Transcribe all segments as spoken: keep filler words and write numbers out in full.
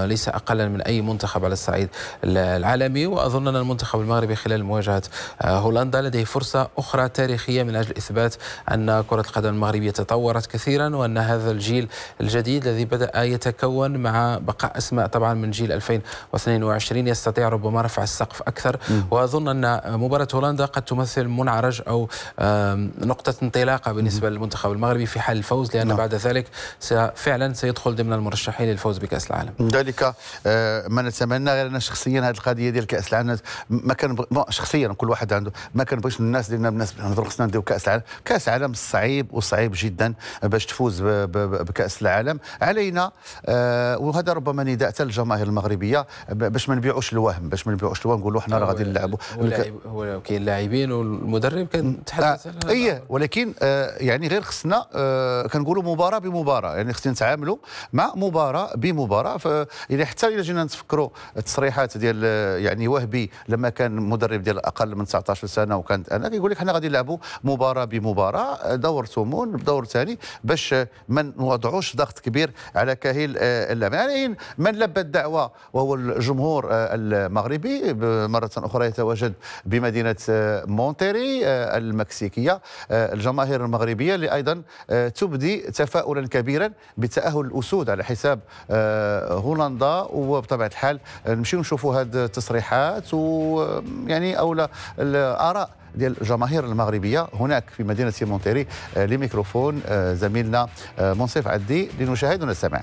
ليس أقلا من أي منتخب على الصعيد العالمي. وأظن أن المنتخب المغربي خلال مواجهة هولندا لديه فرصة أخرى تاريخية من أجل إثبات أن كرة القدم المغربية تطورت كثيرا، وأن هذا الجيل الجديد الذي بدأ يتكون مع بقاء أسماء طبعا من جيل ألفين واثنين وعشرين يستطيع ربما رفع السقف أكثر. م. وأظن أن مباراة هولندا قد تمثل منعرج أو نقطة انطلاقة بالنسبة للمنتخب المغربي في حال الفوز، لأن م. بعد ذلك فعلا سيدخل ضمن المرشحين للفوز بكأس العالم. ذلك ما نتمنى. غير أنا شخصيا هذه القضية ديال كأس العالم ما كان شخصيا كل واحد عنده ما كنبغيش الناس ديالنا الناس خصنا نديروا كأس العالم. كأس العالم صعيب وصعيب جدا باش تفوز بكأس العالم علينا. آه وهذا ربما نداء حتى للجماهير المغربيه باش ما نبيعوش الوهم باش ما نبيعوش الوهم نقولوا حنا راه غادي نلعبوا. هو كاين اللاعبين والمدرب كنتحدث آه ايه ولكن آه يعني غير خصنا آه كنقولوا مباراه بمباراه، يعني خصنا نتعاملوا مع مباراه بمباراه. يعني حتى الا جينا نتفكروا التصريحات ديال يعني وهبي لما كان مدرب ديال اقل من تسعة عشر سنه وكانت انا كيقول لك حنا غادي نلعبوا مباراه بمباراه، دور ثمون بدور ثاني باش ما نوضعوش ضغط كبير على كاهل اللعب. يعني من لبى الدعوه وهو الجمهور المغربي مره اخرى يتواجد بمدينه مونتيري المكسيكيه، الجماهير المغربيه اللي ايضا تبدي تفاؤلا كبيرا بتاهل الاسود على حساب هولندا. وبطبيعه الحال نمشيو نشوفوا هذه التصريحات ويعني او الاراء ديال الجماهير المغربيه هناك في مدينه مونتيري. لميكروفون زميلنا منصف عدي لنشاهد ونستمع.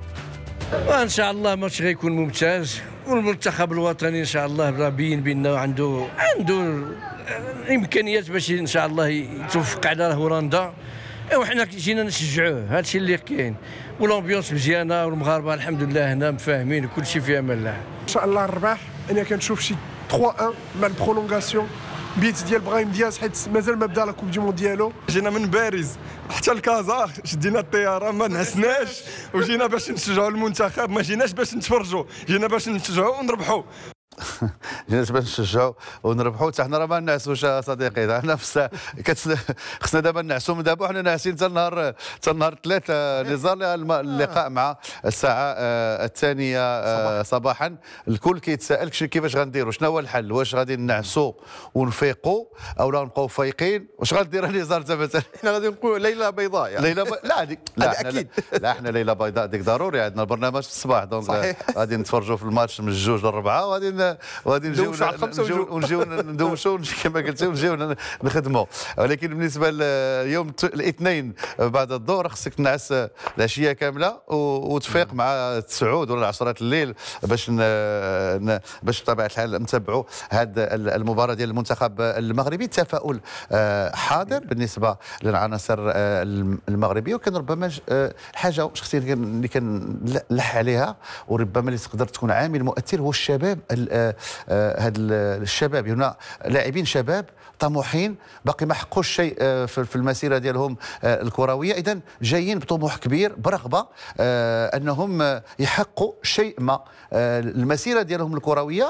وان شاء الله ماتش غيكون ممتاز، والمنتخب الوطني ان شاء الله راه باين بانه عنده عنده امكانيات باش ان شاء الله يتوفق على هولندا. وحنا جينا نشجعوه، هذا الشيء اللي كاين، والامبيونس مزيانه والمغاربه الحمد لله هنا مفاهمين وكل شيء في امان الله. ان شاء الله الرباح. انا كنشوف شي ثلاثة واحد مع البرولونغاسيون بيت ديال برايم دياز حيت مازال ما بدا لا كوب دي موند ديالو. جينا من باريس حتى لكازا، شدينا الطياره ما نعسناش وجينا باش نشجعوا المنتخب، ما جيناش باش نتفرجوا، جينا باش نشجعوا ونربحوا. جينا باش نشجعوا ونربحوا. حتى حنا راه ما نعسوش صديقي، حنا خصنا دابا نعسوا من دابا، وحنا ناعسين حتى النهار حتى النهار الثلاث. نزار اللقاء مع الساعه الثانيه صباحا. الكل كيتسائل كيفاش غنديروا، شنو هو الحل؟ واش غادي نعسوا ونفيقوا او لا نبقاو فايقين؟ واش غدير نزار انت مثلا؟ حنا غادي نقول ليله بيضاء يعني. ليله ب... لا هذيك لا اكيد لا حنا ليله بيضاء ديك ضروري، عندنا البرنامج في الصباح دونك غادي نتفرجوا في الماتش من الجوج للربعه وغادي وغادي نجيو ونجيو ندوشوا كما قلتي ونجيو نخدموا. ولكن بالنسبه ليوم الاثنين بعد الظهر خصك تنعس العشيه كامله وتفيق مع التسعود ولا عشرات الليل باش باش بطبيعه الحال نتبعوا هذه المباراه ديال المنتخب المغربي. التفاؤل حاضر بالنسبه للعناصر المغربيه، وكان ربما الحاجه شخصيا اللي كنلح عليها وربما اللي تقدر تكون عامل مؤثر هو الشباب. هاد الشباب هنا لاعبين شباب طموحين باقي ما حقوش شيء في المسيره ديالهم الكرويه، اذا جايين بطموح كبير برغبه انهم يحققوا شيء ما المسيره ديالهم الكرويه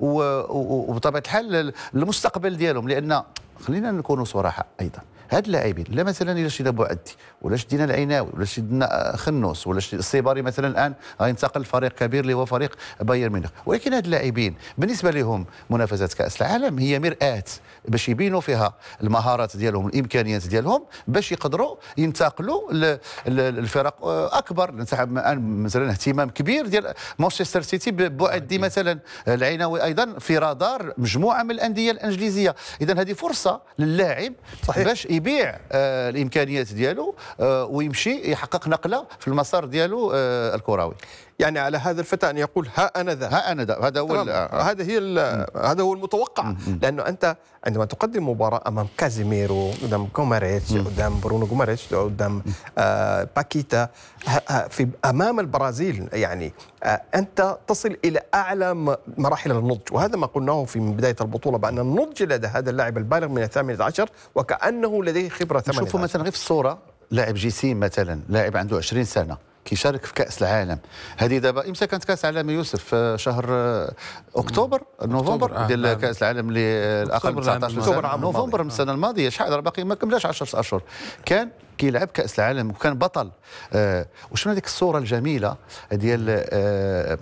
وبطبيعه الحال المستقبل ديالهم. لان خلينا نكونوا صراحه ايضا هاد اللاعبين لا مثلا الا شدينا بوعدي ولا شدينا العيناوي ولا شدينا خنوس ولا السيباري مثلا الان غينتقل لفريق كبير اللي هو فريق بايرن ميونخ، ولكن هاد اللاعبين بالنسبه لهم منافسات كاس العالم هي مرآة باش يبينوا فيها المهارات ديالهم الامكانيات ديالهم باش يقدروا ينتقلوا للفرق اكبر. مثلا اهتمام كبير ديال مانشستر سيتي بوعدي مثلا، العيناوي ايضا في رادار مجموعه من الانديه الانجليزيه. اذا هذه فرصه للاعب باش يبيع آه الامكانيات ديالو آه ويمشي يحقق نقله في المسار ديالو آه الكروي. يعني على هذا الفتى ان يقول ها انا ذا ها انا ذا هذا هو هذا هي هذا هو المتوقع. لانه انت عندما تقدم مباراه امام كازيميرو، قدام كوماريتش، قدام برونو كوماريتش، قدام آه باكيتا، في امام البرازيل، يعني آه انت تصل الى اعلى مراحل النضج. وهذا ما قلناه في بدايه البطوله بان النضج لدى هذا اللاعب البالغ من الثامنة عشر وكانه لديه خبره ثمانية عشر. شوفوا مثلا غير في الصوره لاعب جسيم مثلا، لاعب عنده عشرين سنه كيشارك في كاس العالم. هذه دابا امتى كانت كاس العالم يوسف؟ في شهر اكتوبر نوفمبر ديال آه كاس العالم اللي الاقل من تسعة عشر سنه، نوفمبر من السنه الماضيه، شحال راه باقي ما كملاش عشرة اشهر كان كيلعب كاس العالم وكان بطل. آه وشنو هذيك الصوره الجميله ديال آه